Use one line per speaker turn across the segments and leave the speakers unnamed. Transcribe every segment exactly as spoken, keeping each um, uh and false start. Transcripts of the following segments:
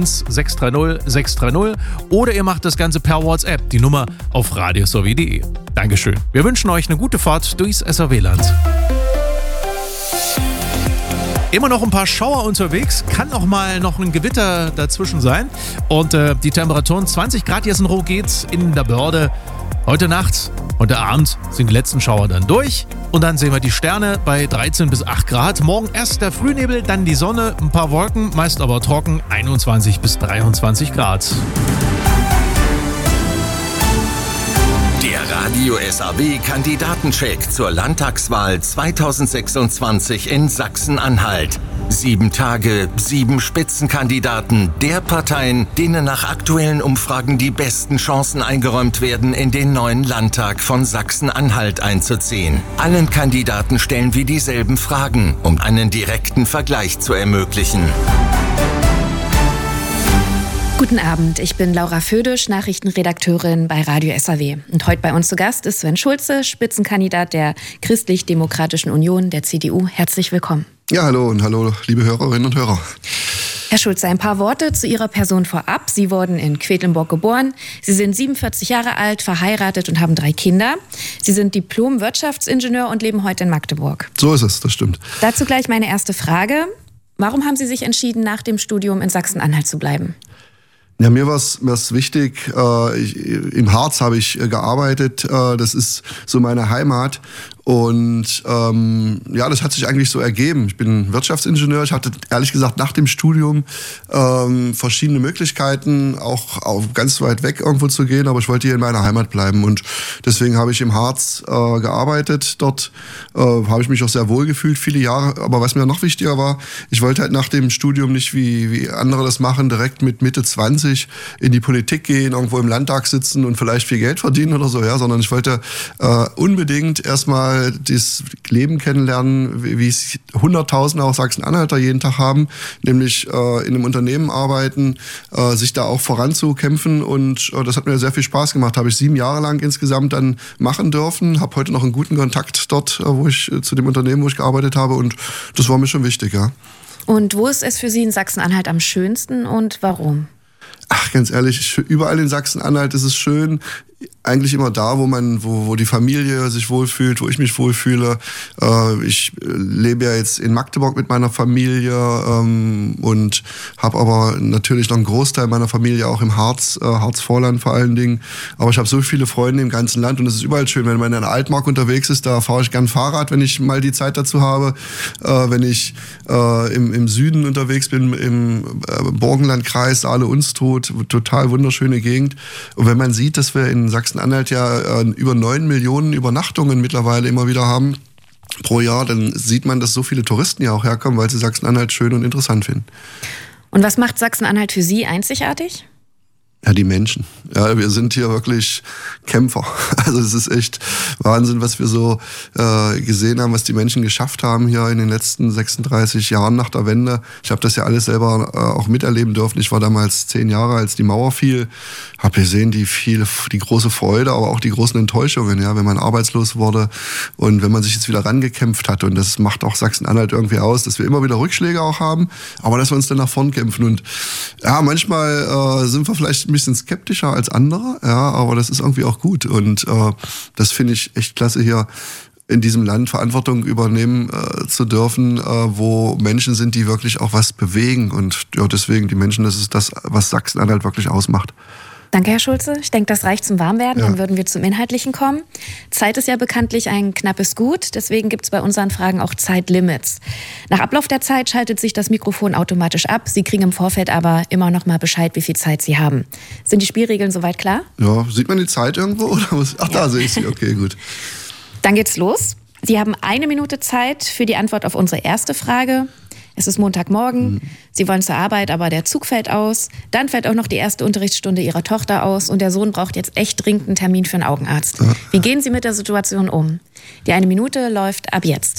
eins sechs drei null sechs drei null oder ihr macht das Ganze per WhatsApp, die Nummer auf radiosw punkt de. Dankeschön. Wir wünschen euch eine gute Fahrt durchs S R W-Land. Immer noch ein paar Schauer unterwegs, kann auch mal noch ein Gewitter dazwischen sein. Und äh, die Temperaturen zwanzig Grad Jessenroh geht's in der Börde. Heute Nacht und der Abend sind die letzten Schauer dann durch. Und dann sehen wir die Sterne bei dreizehn bis acht Grad. Morgen erst der Frühnebel, dann die Sonne, ein paar Wolken, meist aber trocken, einundzwanzig bis dreiundzwanzig Grad.
Der Radio S R W-Kandidatencheck zur Landtagswahl zweitausendsechsundzwanzig in Sachsen-Anhalt. Sieben Tage, sieben Spitzenkandidaten der Parteien, denen nach aktuellen Umfragen die besten Chancen eingeräumt werden, in den neuen Landtag von Sachsen-Anhalt einzuziehen. Allen Kandidaten stellen wir dieselben Fragen, um einen direkten Vergleich zu ermöglichen.
Guten Abend, ich bin Laura Födisch, Nachrichtenredakteurin bei Radio S R W. Und heute bei uns zu Gast ist Sven Schulze, Spitzenkandidat der Christlich-Demokratischen Union, der C D U. Herzlich willkommen.
Ja, hallo und hallo, liebe Hörerinnen und Hörer.
Herr Schulze, ein paar Worte zu Ihrer Person vorab. Sie wurden in Quedlinburg geboren. Sie sind siebenundvierzig Jahre alt, verheiratet und haben drei Kinder. Sie sind Diplom-Wirtschaftsingenieur und leben heute in Magdeburg.
So ist es, das stimmt.
Dazu gleich meine erste Frage. Warum haben Sie sich entschieden, nach dem Studium in Sachsen-Anhalt zu bleiben?
Ja, mir war es wichtig, äh, ich, im Harz habe ich äh, gearbeitet, äh, das ist so meine Heimat. Und ähm, ja, das hat sich eigentlich so ergeben. Ich bin Wirtschaftsingenieur. Ich hatte ehrlich gesagt nach dem Studium ähm, verschiedene Möglichkeiten, auch, auch ganz weit weg irgendwo zu gehen. Aber ich wollte hier in meiner Heimat bleiben. Und deswegen habe ich im Harz äh, gearbeitet. Dort äh, habe ich mich auch sehr wohl gefühlt, viele Jahre. Aber was mir noch wichtiger war, ich wollte halt nach dem Studium nicht, wie, wie andere das machen, direkt mit Mitte zwanzig in die Politik gehen, irgendwo im Landtag sitzen und vielleicht viel Geld verdienen oder so. Ja, sondern ich wollte äh, unbedingt erstmal das Leben kennenlernen, wie es Hunderttausende aus Sachsen-Anhalter jeden Tag haben, nämlich äh, in einem Unternehmen arbeiten, äh, sich da auch voranzukämpfen und äh, das hat mir sehr viel Spaß gemacht. Habe ich sieben Jahre lang insgesamt dann machen dürfen, habe heute noch einen guten Kontakt dort, äh, wo ich äh, zu dem Unternehmen, wo ich gearbeitet habe und das war mir schon wichtig, ja.
Und wo ist es für Sie in Sachsen-Anhalt am schönsten und warum?
Ach, ganz ehrlich, überall in Sachsen-Anhalt ist es schön. Eigentlich immer da, wo man, wo, wo die Familie sich wohlfühlt, wo ich mich wohlfühle. Äh, ich lebe ja jetzt in Magdeburg mit meiner Familie ähm, und habe aber natürlich noch einen Großteil meiner Familie auch im Harz, äh, Harzvorland vor allen Dingen. Aber ich habe so viele Freunde im ganzen Land und es ist überall schön, wenn man in der Altmark unterwegs ist, da fahre ich gern Fahrrad, wenn ich mal die Zeit dazu habe. Äh, wenn ich äh, im, im Süden unterwegs bin, im äh, Burgenlandkreis, Saale-Unstrut, total wunderschöne Gegend. Und wenn man sieht, dass wir in Sachsen-Anhalt ja äh, über neun Millionen Übernachtungen mittlerweile immer wieder haben pro Jahr, dann sieht man, dass so viele Touristen ja auch herkommen, weil sie Sachsen-Anhalt schön und interessant finden.
Und was macht Sachsen-Anhalt für Sie einzigartig?
Ja, die Menschen. Ja, wir sind hier wirklich Kämpfer. Also es ist echt Wahnsinn, was wir so äh, gesehen haben, was die Menschen geschafft haben hier in den letzten sechsunddreißig Jahren nach der Wende. Ich habe das ja alles selber äh, auch miterleben dürfen. Ich war damals zehn Jahre, als die Mauer fiel. Habe gesehen, die viel, die große Freude, aber auch die großen Enttäuschungen, ja, wenn man arbeitslos wurde und wenn man sich jetzt wieder rangekämpft hat. Und das macht auch Sachsen-Anhalt irgendwie aus, dass wir immer wieder Rückschläge auch haben, aber dass wir uns dann nach vorn kämpfen. Und ja, manchmal äh, sind wir vielleicht ein bisschen skeptischer als andere, ja, aber das ist irgendwie auch gut und äh, das finde ich echt klasse, hier in diesem Land Verantwortung übernehmen äh, zu dürfen, äh, wo Menschen sind, die wirklich auch was bewegen und ja, deswegen die Menschen, das ist das, was Sachsen-Anhalt wirklich ausmacht.
Danke, Herr Schulze. Ich denke, das reicht zum Warmwerden.
Ja.
Dann würden wir zum Inhaltlichen kommen. Zeit ist ja bekanntlich ein knappes Gut. Deswegen gibt es bei unseren Fragen auch Zeitlimits. Nach Ablauf der Zeit schaltet sich das Mikrofon automatisch ab. Sie kriegen im Vorfeld aber immer noch mal Bescheid, wie viel Zeit Sie haben. Sind die Spielregeln soweit klar?
Ja, sieht man die Zeit irgendwo? Oder was? Ach, da ja. Sehe ich sie. Okay, gut.
Dann geht's los. Sie haben eine Minute Zeit für die Antwort auf unsere erste Frage. Es ist Montagmorgen, mhm. Sie wollen zur Arbeit, aber der Zug fällt aus. Dann fällt auch noch die erste Unterrichtsstunde Ihrer Tochter aus und der Sohn braucht jetzt echt dringend einen Termin für einen Augenarzt. Ja. Wie gehen Sie mit der Situation um? Die eine Minute läuft ab jetzt.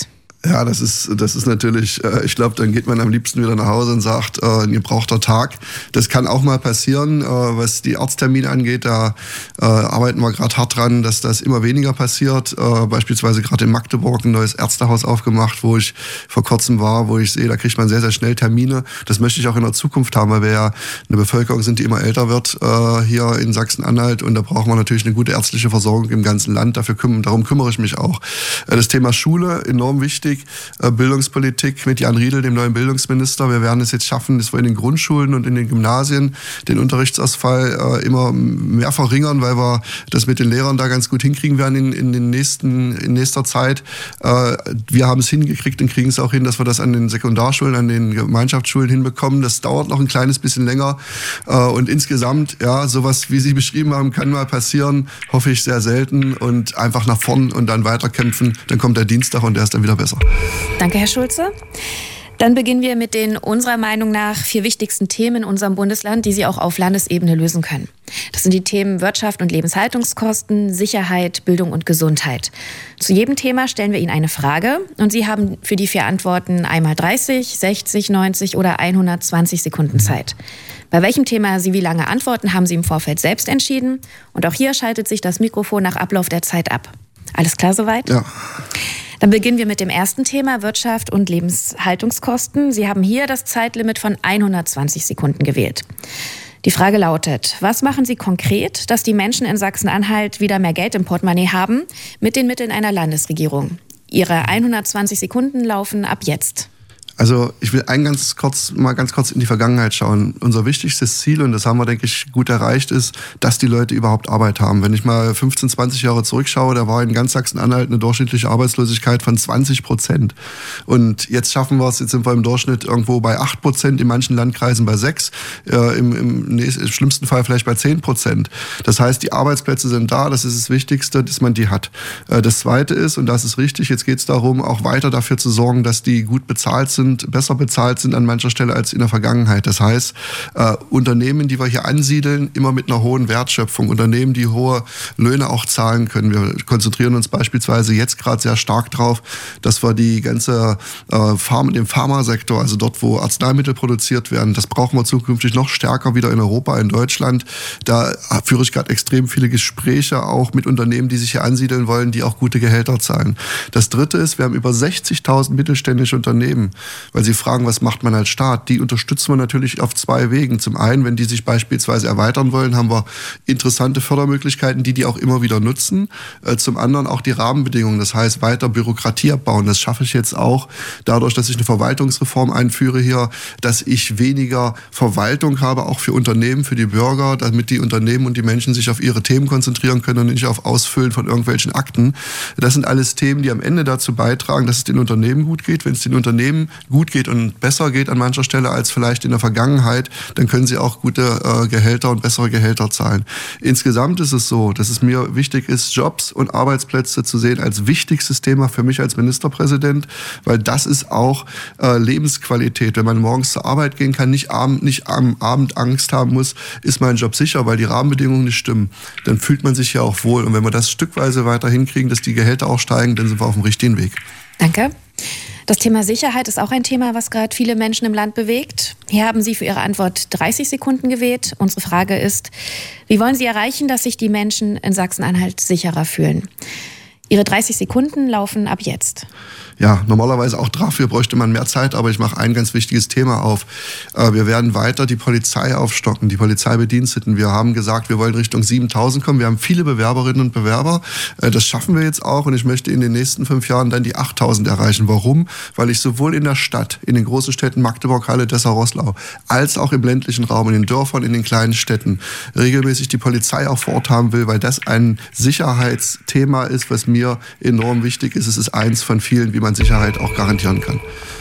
Ja, das ist, das ist natürlich, äh, ich glaube, dann geht man am liebsten wieder nach Hause und sagt, äh, ein gebrauchter Tag. Das kann auch mal passieren, äh, was die Arzttermine angeht. Da äh, arbeiten wir gerade hart dran, dass das immer weniger passiert. Äh, beispielsweise gerade in Magdeburg ein neues Ärztehaus aufgemacht, wo ich vor kurzem war, wo ich sehe, da kriegt man sehr, sehr schnell Termine. Das möchte ich auch in der Zukunft haben, weil wir ja eine Bevölkerung sind, die immer älter wird äh, hier in Sachsen-Anhalt. Und da brauchen wir natürlich eine gute ärztliche Versorgung im ganzen Land. Dafür küm- darum kümmere ich mich auch. Äh, das Thema Schule, enorm wichtig. Bildungspolitik mit Jan Riedel, dem neuen Bildungsminister. Wir werden es jetzt schaffen, dass wir in den Grundschulen und in den Gymnasien den Unterrichtsausfall äh, immer mehr verringern, weil wir das mit den Lehrern da ganz gut hinkriegen werden in, in, den nächsten, in nächster Zeit. Äh, wir haben es hingekriegt und kriegen es auch hin, dass wir das an den Sekundarschulen, an den Gemeinschaftsschulen hinbekommen. Das dauert noch ein kleines bisschen länger. Äh, und insgesamt, ja, sowas, wie Sie beschrieben haben, kann mal passieren. Hoffe ich sehr selten und einfach nach vorn und dann weiterkämpfen. Dann kommt der Dienstag und der ist dann wieder besser.
Danke, Herr Schulze. Dann beginnen wir mit den unserer Meinung nach vier wichtigsten Themen in unserem Bundesland, die Sie auch auf Landesebene lösen können. Das sind die Themen Wirtschaft und Lebenshaltungskosten, Sicherheit, Bildung und Gesundheit. Zu jedem Thema stellen wir Ihnen eine Frage und Sie haben für die vier Antworten einmal dreißig, sechzig, neunzig oder hundertzwanzig Sekunden Zeit. Bei welchem Thema Sie wie lange antworten, haben Sie im Vorfeld selbst entschieden. Und auch hier schaltet sich das Mikrofon nach Ablauf der Zeit ab. Alles klar soweit?
Ja.
Dann beginnen wir mit dem ersten Thema, Wirtschaft und Lebenshaltungskosten. Sie haben hier das Zeitlimit von hundertzwanzig Sekunden gewählt. Die Frage lautet, was machen Sie konkret, dass die Menschen in Sachsen-Anhalt wieder mehr Geld im Portemonnaie haben mit den Mitteln einer Landesregierung? Ihre hundertzwanzig Sekunden laufen ab jetzt.
Also ich will ein ganz kurz, mal ganz kurz in die Vergangenheit schauen. Unser wichtigstes Ziel, und das haben wir, denke ich, gut erreicht, ist, dass die Leute überhaupt Arbeit haben. Wenn ich mal fünfzehn, zwanzig Jahre zurückschaue, da war in ganz Sachsen-Anhalt eine durchschnittliche Arbeitslosigkeit von zwanzig Prozent. Und jetzt schaffen wir es, jetzt sind wir im Durchschnitt irgendwo bei acht Prozent, in manchen Landkreisen bei sechs, äh, im, im, nächsten, im schlimmsten Fall vielleicht bei zehn Prozent. Das heißt, die Arbeitsplätze sind da, das ist das Wichtigste, dass man die hat. Äh, das Zweite ist, und das ist richtig, jetzt geht es darum, auch weiter dafür zu sorgen, dass die gut bezahlt sind, besser bezahlt sind an mancher Stelle als in der Vergangenheit. Das heißt, äh, Unternehmen, die wir hier ansiedeln, immer mit einer hohen Wertschöpfung. Unternehmen, die hohe Löhne auch zahlen können. Wir konzentrieren uns beispielsweise jetzt gerade sehr stark drauf, dass wir die ganze äh, Pharma, den Pharmasektor, also dort, wo Arzneimittel produziert werden, das brauchen wir zukünftig noch stärker wieder in Europa, in Deutschland. Da führe ich gerade extrem viele Gespräche auch mit Unternehmen, die sich hier ansiedeln wollen, die auch gute Gehälter zahlen. Das Dritte ist, wir haben über sechzigtausend mittelständische Unternehmen, weil Sie fragen, was macht man als Staat? Die unterstützen wir natürlich auf zwei Wegen. Zum einen, wenn die sich beispielsweise erweitern wollen, haben wir interessante Fördermöglichkeiten, die die auch immer wieder nutzen. Zum anderen auch die Rahmenbedingungen, das heißt weiter Bürokratie abbauen. Das schaffe ich jetzt auch dadurch, dass ich eine Verwaltungsreform einführe hier, dass ich weniger Verwaltung habe, auch für Unternehmen, für die Bürger, damit die Unternehmen und die Menschen sich auf ihre Themen konzentrieren können und nicht auf Ausfüllen von irgendwelchen Akten. Das sind alles Themen, die am Ende dazu beitragen, dass es den Unternehmen gut geht. Wenn es den Unternehmen gut geht und besser geht an mancher Stelle als vielleicht in der Vergangenheit, dann können sie auch gute äh, Gehälter und bessere Gehälter zahlen. Insgesamt ist es so, dass es mir wichtig ist, Jobs und Arbeitsplätze zu sehen als wichtigstes Thema für mich als Ministerpräsident, weil das ist auch äh, Lebensqualität. Wenn man morgens zur Arbeit gehen kann, nicht, abend, nicht am Abend Angst haben muss, ist mein Job sicher, weil die Rahmenbedingungen nicht stimmen. Dann fühlt man sich ja auch wohl. Und wenn wir das stückweise weiter hinkriegen, dass die Gehälter auch steigen, dann sind wir auf dem richtigen Weg.
Danke. Das Thema Sicherheit ist auch ein Thema, was gerade viele Menschen im Land bewegt. Hier haben Sie für Ihre Antwort dreißig Sekunden gewählt. Unsere Frage ist, wie wollen Sie erreichen, dass sich die Menschen in Sachsen-Anhalt sicherer fühlen? Ihre dreißig Sekunden laufen ab jetzt.
Ja, normalerweise auch dafür bräuchte man mehr Zeit, aber ich mache ein ganz wichtiges Thema auf. Wir werden weiter die Polizei aufstocken, die Polizeibediensteten. Wir haben gesagt, wir wollen Richtung siebentausend kommen. Wir haben viele Bewerberinnen und Bewerber. Das schaffen wir jetzt auch und ich möchte in den nächsten fünf Jahren dann die achttausend erreichen. Warum? Weil ich sowohl in der Stadt, in den großen Städten Magdeburg, Halle, Dessau-Roßlau, als auch im ländlichen Raum, in den Dörfern, in den kleinen Städten regelmäßig die Polizei auch vor Ort haben will, weil das ein Sicherheitsthema ist, was mir enorm wichtig ist. Es ist eins von vielen, wie man Sicherheit auch garantieren kann.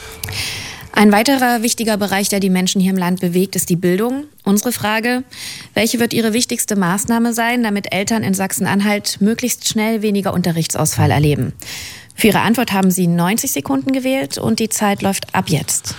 Ein weiterer wichtiger Bereich, der die Menschen hier im Land bewegt, ist die Bildung. Unsere Frage, welche wird Ihre wichtigste Maßnahme sein, damit Eltern in Sachsen-Anhalt möglichst schnell weniger Unterrichtsausfall erleben? Für Ihre Antwort haben Sie neunzig Sekunden gewählt und die Zeit läuft ab jetzt.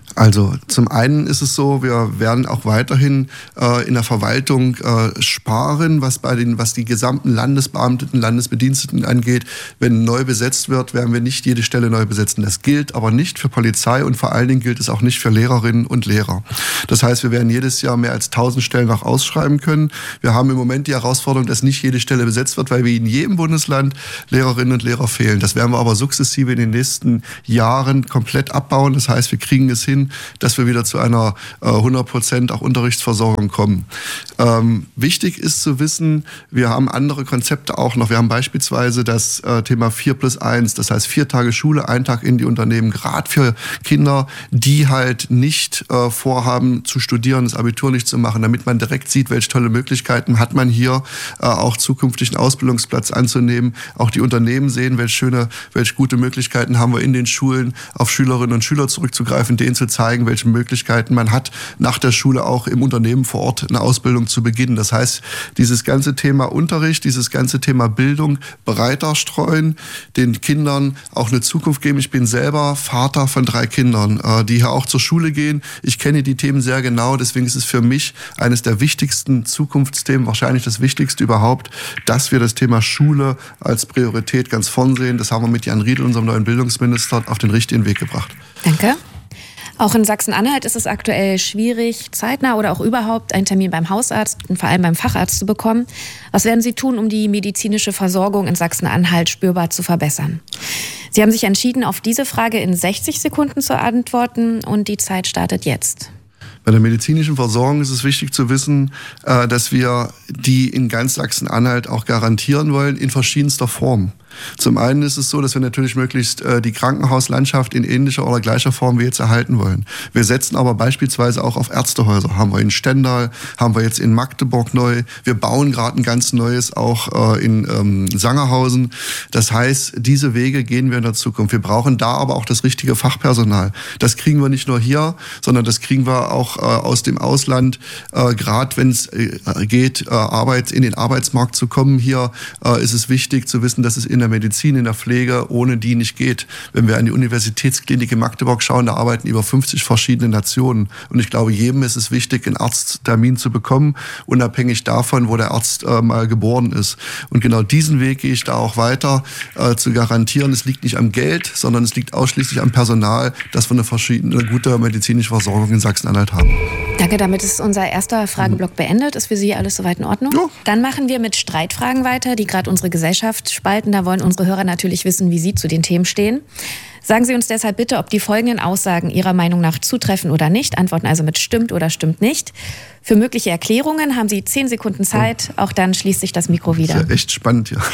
Also zum einen ist es so, wir werden auch weiterhin äh, in der Verwaltung äh, sparen, was bei den, was die gesamten Landesbeamteten, Landesbediensteten angeht. Wenn neu besetzt wird, werden wir nicht jede Stelle neu besetzen. Das gilt aber nicht für Polizei und vor allen Dingen gilt es auch nicht für Lehrerinnen und Lehrer. Das heißt, wir werden jedes Jahr mehr als tausend Stellen auch ausschreiben können. Wir haben im Moment die Herausforderung, dass nicht jede Stelle besetzt wird, weil wir in jedem Bundesland Lehrerinnen und Lehrer fehlen. Das werden wir aber sukzessive in den nächsten Jahren komplett abbauen. Das heißt, wir kriegen es hin, dass wir wieder zu einer äh, hundert Prozent auch Unterrichtsversorgung kommen. Ähm, wichtig ist zu wissen, wir haben andere Konzepte auch noch. Wir haben beispielsweise das äh, Thema vier plus eins, das heißt vier Tage Schule, ein Tag in die Unternehmen, gerade für Kinder, die halt nicht äh, vorhaben zu studieren, das Abitur nicht zu machen, damit man direkt sieht, welche tolle Möglichkeiten hat man hier, äh, auch zukünftig einen Ausbildungsplatz anzunehmen. Auch die Unternehmen sehen, welche schöne, welche gute Möglichkeiten haben wir in den Schulen, auf Schülerinnen und Schüler zurückzugreifen, denen zu zeigen, welche Möglichkeiten man hat, nach der Schule auch im Unternehmen vor Ort eine Ausbildung zu beginnen. Das heißt, dieses ganze Thema Unterricht, dieses ganze Thema Bildung breiter streuen, den Kindern auch eine Zukunft geben. Ich bin selber Vater von drei Kindern, die hier auch zur Schule gehen. Ich kenne die Themen sehr genau, deswegen ist es für mich eines der wichtigsten Zukunftsthemen, wahrscheinlich das Wichtigste überhaupt, dass wir das Thema Schule als Priorität ganz vorn sehen. Das haben wir mit Jan Riedl, unserem neuen Bildungsminister, auf den richtigen Weg gebracht.
Danke. Auch in Sachsen-Anhalt ist es aktuell schwierig, zeitnah oder auch überhaupt einen Termin beim Hausarzt und vor allem beim Facharzt zu bekommen. Was werden Sie tun, um die medizinische Versorgung in Sachsen-Anhalt spürbar zu verbessern? Sie haben sich entschieden, auf diese Frage in sechzig Sekunden zu antworten und die Zeit startet jetzt.
Bei der medizinischen Versorgung ist es wichtig zu wissen, dass wir die in ganz Sachsen-Anhalt auch garantieren wollen, in verschiedenster Form. Zum einen ist es so, dass wir natürlich möglichst äh, die Krankenhauslandschaft in ähnlicher oder gleicher Form wie jetzt erhalten wollen. Wir setzen aber beispielsweise auch auf Ärztehäuser. Haben wir in Stendal, haben wir jetzt in Magdeburg neu. Wir bauen gerade ein ganz neues auch äh, in ähm, Sangerhausen. Das heißt, diese Wege gehen wir in der Zukunft. Wir brauchen da aber auch das richtige Fachpersonal. Das kriegen wir nicht nur hier, sondern das kriegen wir auch äh, aus dem Ausland. Äh, gerade wenn es äh, geht, äh, Arbeit in den Arbeitsmarkt zu kommen hier, äh, ist es wichtig zu wissen, dass es in der Medizin, in der Pflege ohne die nicht geht. Wenn wir an die Universitätsklinik in Magdeburg schauen, da arbeiten über fünfzig verschiedene Nationen. Und ich glaube, jedem ist es wichtig, einen Arzttermin zu bekommen, unabhängig davon, wo der Arzt äh, mal geboren ist. Und genau diesen Weg gehe ich da auch weiter, äh, zu garantieren. Es liegt nicht am Geld, sondern es liegt ausschließlich am Personal, dass wir eine, verschiedene, eine gute medizinische Versorgung in Sachsen-Anhalt haben.
Danke, damit ist unser erster Frageblock beendet. Ist für Sie alles soweit in Ordnung?
Ja.
Dann machen wir mit Streitfragen weiter, die gerade unsere Gesellschaft spalten. Da wollen unsere Hörer natürlich wissen, wie Sie zu den Themen stehen. Sagen Sie uns deshalb bitte, ob die folgenden Aussagen Ihrer Meinung nach zutreffen oder nicht. Antworten also mit stimmt oder stimmt nicht. Für mögliche Erklärungen haben Sie zehn Sekunden Zeit. Auch dann schließt sich das Mikro wieder.
Das ist ja echt spannend hier.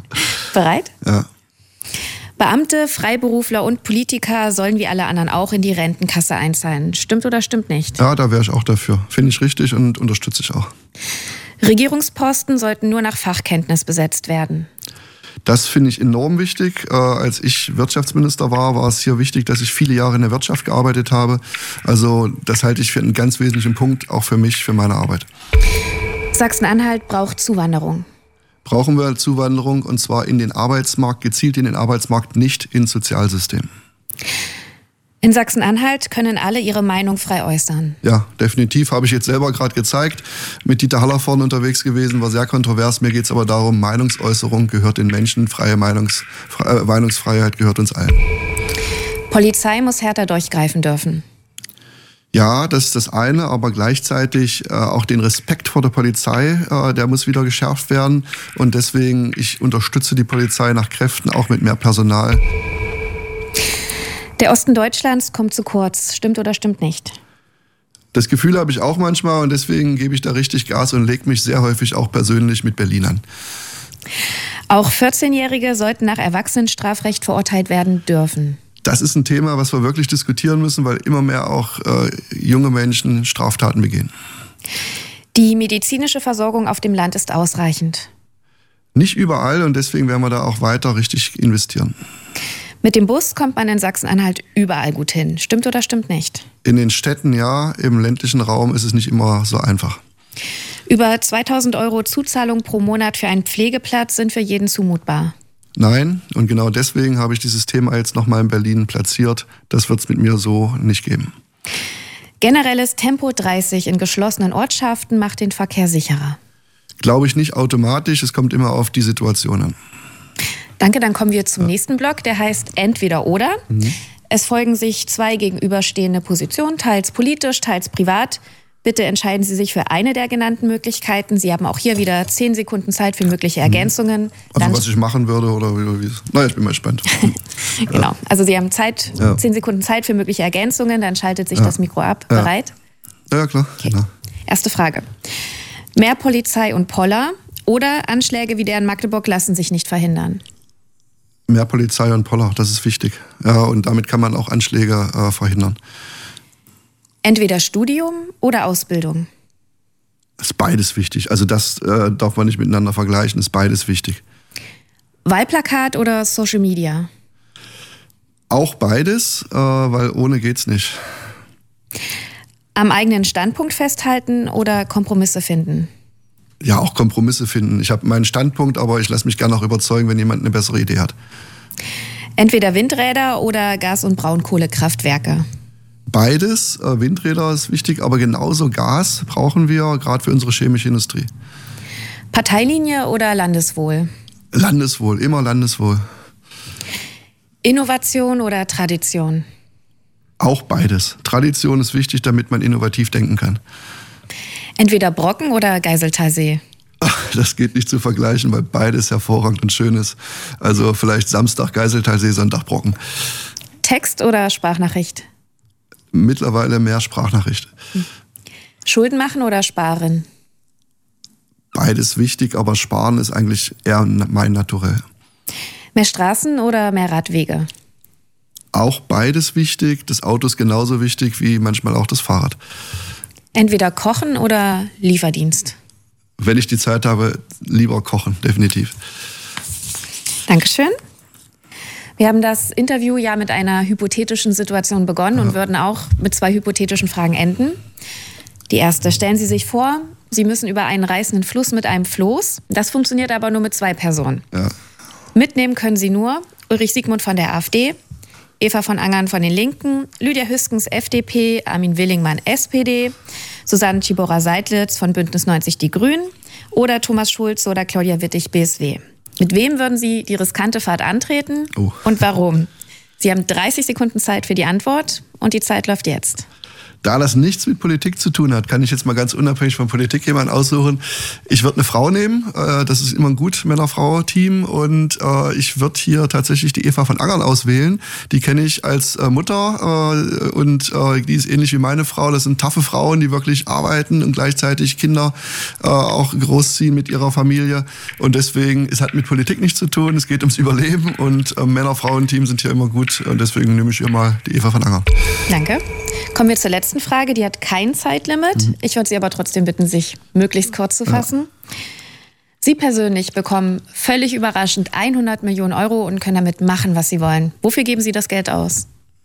Bereit?
Ja.
Beamte, Freiberufler und Politiker sollen wie alle anderen auch in die Rentenkasse einzahlen. Stimmt oder stimmt nicht?
Ja, da wäre ich auch dafür. Finde ich richtig und unterstütze ich auch.
Regierungsposten sollten nur nach Fachkenntnis besetzt werden.
Das finde ich enorm wichtig. Äh, als ich Wirtschaftsminister war, war es hier wichtig, dass ich viele Jahre in der Wirtschaft gearbeitet habe. Also das halte ich für einen ganz wesentlichen Punkt, auch für mich, für meine Arbeit.
Sachsen-Anhalt braucht Zuwanderung.
Brauchen wir Zuwanderung, und zwar in den Arbeitsmarkt, gezielt in den Arbeitsmarkt, nicht ins Sozialsystem.
In Sachsen-Anhalt können alle ihre Meinung frei äußern.
Ja, definitiv. Habe ich jetzt selber gerade gezeigt. Mit Dieter Haller vorne unterwegs gewesen, war sehr kontrovers. Mir geht es aber darum, Meinungsäußerung gehört den Menschen, freie Meinungs, äh, Meinungsfreiheit gehört uns allen.
Polizei muss härter durchgreifen dürfen.
Ja, das ist das eine, aber gleichzeitig äh, auch den Respekt vor der Polizei, äh, der muss wieder geschärft werden. Und deswegen, ich unterstütze die Polizei nach Kräften, auch mit mehr Personal.
Der Osten Deutschlands kommt zu kurz. Stimmt oder stimmt nicht?
Das Gefühl habe ich auch manchmal, und deswegen gebe ich da richtig Gas und lege mich sehr häufig auch persönlich mit Berlin an.
Auch vierzehnjährige sollten nach Erwachsenenstrafrecht verurteilt werden dürfen.
Das ist ein Thema, was wir wirklich diskutieren müssen, weil immer mehr auch äh, junge Menschen Straftaten begehen.
Die medizinische Versorgung auf dem Land ist ausreichend.
Nicht überall, und deswegen werden wir da auch weiter richtig investieren.
Mit dem Bus kommt man in Sachsen-Anhalt überall gut hin. Stimmt oder stimmt nicht?
In den Städten ja, im ländlichen Raum ist es nicht immer so einfach.
Über zweitausend Euro Zuzahlung pro Monat für einen Pflegeplatz sind für jeden zumutbar.
Nein, und genau deswegen habe ich dieses Thema jetzt nochmal in Berlin platziert. Das wird es mit mir so nicht geben.
Generelles Tempo dreißig in geschlossenen Ortschaften macht den Verkehr sicherer.
Glaube ich nicht automatisch, es kommt immer auf die Situation an.
Danke, dann kommen wir zum ja. nächsten Block, der heißt Entweder oder. Mhm. Es folgen sich zwei gegenüberstehende Positionen, teils politisch, teils privat. Bitte entscheiden Sie sich für eine der genannten Möglichkeiten. Sie haben auch hier wieder zehn Sekunden Zeit für mögliche Ergänzungen.
Also Dann was ich machen würde oder wie? wie naja, ich bin mal gespannt.
Genau, also Sie haben Zeit, ja. zehn Sekunden Zeit für mögliche Ergänzungen. Dann schaltet sich ja. das Mikro ab.
Ja.
Bereit?
Ja, klar.
Okay.
Klar.
Erste Frage. Mehr Polizei und Poller oder Anschläge wie der in Magdeburg lassen sich nicht verhindern?
Mehr Polizei und Poller, das ist wichtig. Ja, und damit kann man auch Anschläge äh, verhindern.
Entweder Studium oder Ausbildung?
Ist beides wichtig. Also das äh, darf man nicht miteinander vergleichen, ist beides wichtig.
Wahlplakat oder Social Media?
Auch beides, äh, weil ohne geht's nicht.
Am eigenen Standpunkt festhalten oder Kompromisse finden?
Ja, auch Kompromisse finden. Ich habe meinen Standpunkt, aber ich lasse mich gerne auch überzeugen, wenn jemand eine bessere Idee hat.
Entweder Windräder oder Gas- und Braunkohlekraftwerke?
Beides. Windräder ist wichtig, aber genauso Gas brauchen wir, gerade für unsere chemische Industrie.
Parteilinie oder Landeswohl?
Landeswohl, immer Landeswohl.
Innovation oder Tradition?
Auch beides. Tradition ist wichtig, damit man innovativ denken kann.
Entweder Brocken oder Geiseltalsee?
Das geht nicht zu vergleichen, weil beides hervorragend und schön ist. Also vielleicht Samstag Geiseltalsee, Sonntag Brocken.
Text oder Sprachnachricht?
Mittlerweile mehr Sprachnachricht.
Schulden machen oder sparen?
Beides wichtig, aber sparen ist eigentlich eher mein Naturell.
Mehr Straßen oder mehr Radwege?
Auch beides wichtig. Das Auto ist genauso wichtig wie manchmal auch das Fahrrad.
Entweder kochen oder Lieferdienst?
Wenn ich die Zeit habe, lieber kochen, definitiv.
Dankeschön. Wir haben das Interview ja mit einer hypothetischen Situation begonnen ja. und würden auch mit zwei hypothetischen Fragen enden. Die erste, stellen Sie sich vor, Sie müssen über einen reißenden Fluss mit einem Floß. Das funktioniert aber nur mit zwei Personen.
Ja.
Mitnehmen können Sie nur Ulrich Siegmund von der AfD, Eva von Angern von den Linken, Lydia Hüskens F D P, Armin Willingmann S P D, Susanne Tschibora-Seidlitz von Bündnis neunzig Die Grünen oder Thomas Schulze oder Claudia Wittig B S W. Mit wem würden Sie die riskante Fahrt antreten
oh.
und warum? Sie haben dreißig Sekunden Zeit für die Antwort und die Zeit läuft jetzt.
Da das nichts mit Politik zu tun hat, kann ich jetzt mal ganz unabhängig von Politik jemanden aussuchen. Ich würde eine Frau nehmen, das ist immer ein gut Männer-Frau-Team und ich würde hier tatsächlich die Eva von Angern auswählen. Die kenne ich als Mutter und die ist ähnlich wie meine Frau. Das sind taffe Frauen, die wirklich arbeiten und gleichzeitig Kinder auch großziehen mit ihrer Familie und deswegen, es hat mit Politik nichts zu tun, es geht ums Überleben und Männer-Frauen-Team sind hier immer gut und deswegen nehme ich hier mal die Eva von Angern.
Danke. Kommen wir zur letzten Frage, die hat kein Zeitlimit. Mhm. Ich würde Sie aber trotzdem bitten, sich möglichst kurz zu fassen. Ja. Sie persönlich bekommen völlig überraschend hundert Millionen Euro und können damit machen, was Sie wollen. Wofür geben Sie das Geld aus?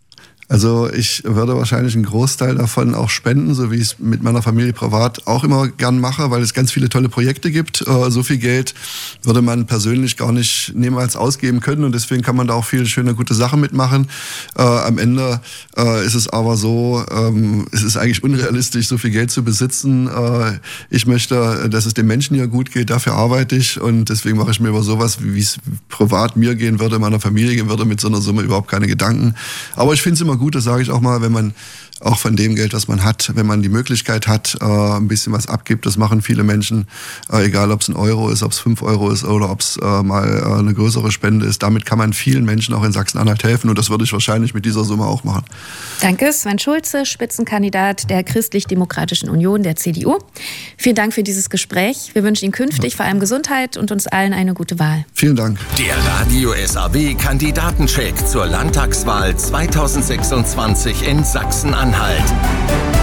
Also ich würde wahrscheinlich einen Großteil davon auch spenden, so wie ich es mit meiner Familie privat auch immer gern mache, weil es ganz viele tolle Projekte gibt. So viel Geld würde man persönlich gar nicht niemals ausgeben können und deswegen kann man da auch viele schöne, gute Sachen mitmachen. Äh, am Ende äh, ist es aber so, ähm, es ist eigentlich unrealistisch, so viel Geld zu besitzen. Äh, ich möchte, dass es den Menschen hier gut geht, dafür arbeite ich und deswegen mache ich mir über sowas, wie es privat mir gehen würde, meiner Familie gehen würde, mit so einer Summe überhaupt keine Gedanken. Aber ich finde es immer gut, das sage ich auch mal, wenn man auch von dem Geld, was man hat, wenn man die Möglichkeit hat, äh, ein bisschen was abgibt. Das machen viele Menschen, äh, egal ob es ein Euro ist, ob es fünf Euro ist oder ob es äh, mal äh, eine größere Spende ist. Damit kann man vielen Menschen auch in Sachsen-Anhalt helfen und das würde ich wahrscheinlich mit dieser Summe auch machen.
Danke, Sven Schulze, Spitzenkandidat der Christlich-Demokratischen Union, der C D U. Vielen Dank für dieses Gespräch. Wir wünschen Ihnen künftig ja. vor allem Gesundheit und uns allen eine gute Wahl.
Vielen Dank.
Der Radio S A W-Kandidatencheck zur Landtagswahl zweitausendsechsundzwanzig in Sachsen-Anhalt.